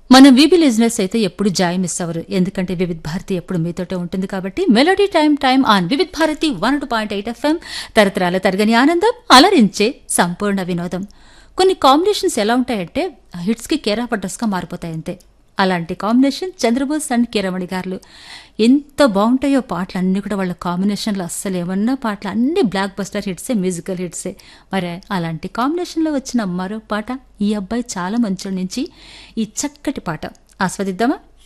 మనం వీబీ లిజినెస్ అయితే ఎప్పుడు జాయ్ మిస్ అవ్వరు. ఎందుకంటే వివిధ్ భారతి ఎప్పుడు మీతోటే ఉంటుంది కాబట్టి melody time on Vividh Bharati 102.8 FM. తరతరాల తరగని ఆనందం, అలరించే సంపూర్ణ వినోదం. కొన్ని కాంబినేషన్స్ ఎలా ఉంటాయంటే హిట్స్ కి కేర్ ఆఫ్ అడ్రస్ గా మారిపోతాయి అంతే. అలాంటి కాంబినేషన్ చంద్రబోస్ అండ్ కీరమణి గారు. ఎంత బాగుంటాయో పాటలు అన్నీ కూడా వాళ్ళ కాంబినేషన్లో. అస్సలు ఏమన్నా పాటలు అన్ని బ్లాక్ బస్టర్ హిట్సే, మ్యూజికల్ హిట్సే. మరి అలాంటి కాంబినేషన్లో వచ్చిన మరో పాట ఈ అబ్బాయి చాలా మంచోడి నుంచి ఈ చక్కటి పాట ఆస్వాదిద్దామా?